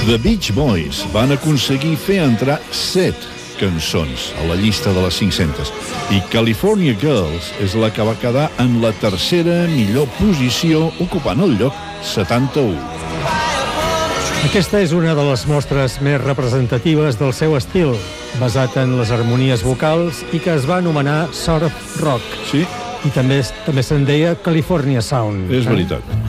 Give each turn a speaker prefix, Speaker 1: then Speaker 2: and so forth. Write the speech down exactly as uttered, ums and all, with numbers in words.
Speaker 1: The Beach Boys van aconseguir fer entrar set cançons a la llista de les cinc-centes i California Girls és la que va quedar en la tercera millor posició, ocupant el lloc setanta-u.
Speaker 2: Aquesta és una de les mostres més representatives del seu estil, basat en les harmonies vocals i que es va anomenar surf rock.
Speaker 1: Sí.
Speaker 2: I també, també se'n deia California Sound.
Speaker 1: És veritat.